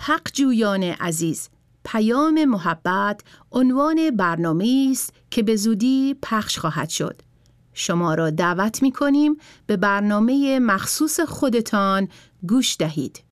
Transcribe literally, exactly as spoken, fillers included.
حق جویان عزیز، پیام محبت عنوان برنامه است که به زودی پخش خواهد شد. شما را دعوت می کنیم به برنامه مخصوص خودتان گوش دهید.